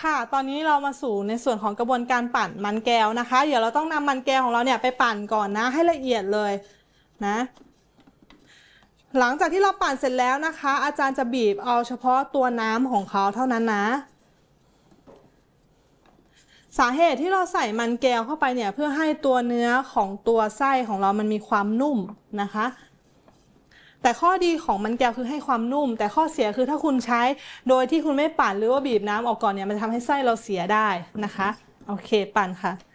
ค่ะตอนนี้เรามาสู่ในส่วนของกระบวนการปั่นมันแก้วนะคะเดี๋ยวเราต้องนำมันแก้วของเราเนี่ยไปปั่นก่อนนะให้ละเอียดเลยนะหลังจากที่เราปั่นเสร็จแล้วนะคะอาจารย์จะบีบเอาเฉพาะตัวน้ำของเขาเท่านั้นนะสาเหตุที่เราใส่มันแก้วเข้าไปเนี่ยเพื่อให้ตัวเนื้อของตัวไส้ของเรามันมีความนุ่มนะคะแต่ข้อดีของมันแก้วคือให้ความนุ่มแต่ข้อเสียคือถ้าคุณใช้โดยที่คุณไม่ปั่นหรือว่าบีบน้ำออกก่อนเนี่ยมันจะทำให้ไส้เราเสียได้นะคะโอเคปั่นค่ะ